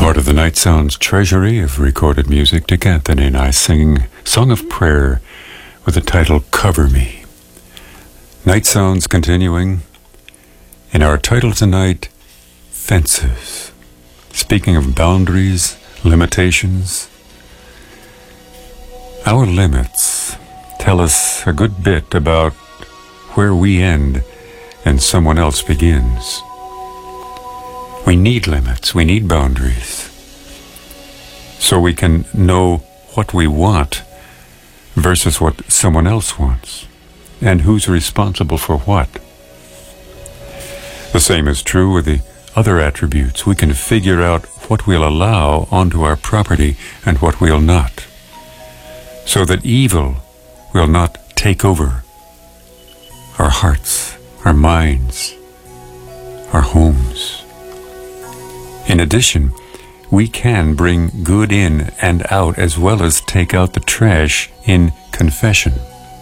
Part of the Night Sounds treasury of recorded music, Dick Anthony and I singing Song of Prayer with the title Cover Me. Night Sounds continuing. In our title tonight, Fences. Speaking of boundaries, limitations, our limits tell us a good bit about where we end and someone else begins. We need limits, we need boundaries, so we can know what we want versus what someone else wants, and who's responsible for what. The same is true with the other attributes. We can figure out what we'll allow onto our property and what we'll not, so that evil will not take over our hearts, our minds, our homes. In addition, we can bring good in and out as well as take out the trash in confession.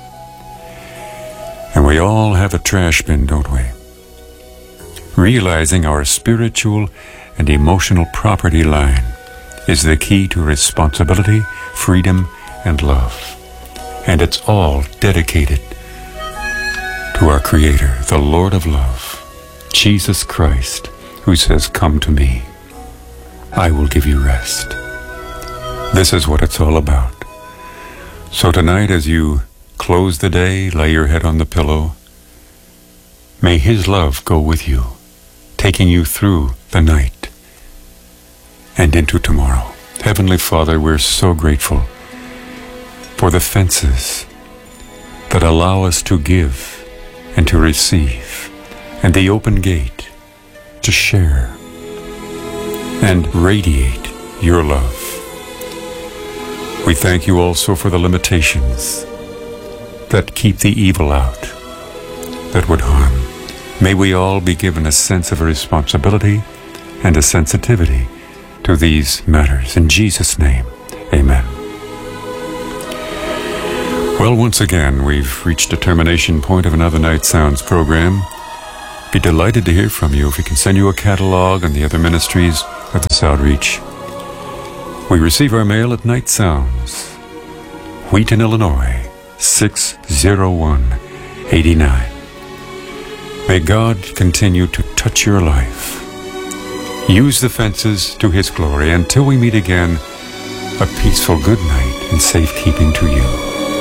And we all have a trash bin, don't we? Realizing our spiritual and emotional property line is the key to responsibility, freedom, and love. And it's all dedicated to our Creator, the Lord of Love, Jesus Christ, who says, "Come to me. I will give you rest." This is what it's all about. So tonight, as you close the day, lay your head on the pillow, may His love go with you, taking you through the night and into tomorrow. Heavenly Father, we're so grateful for the fences that allow us to give and to receive, and the open gate to share and radiate your love. We thank you also for the limitations that keep the evil out, that would harm. May we all be given a sense of responsibility and a sensitivity to these matters. In Jesus' name, amen. Well, once again, we've reached the termination point of another Night Sounds program. Be delighted to hear from you. If we can send you a catalog and the other ministries of this outreach. We receive our mail at Night Sounds, Wheaton, Illinois, 60189. May God continue to touch your life. Use the fences to His glory. Until we meet again, a peaceful good night and safekeeping to you.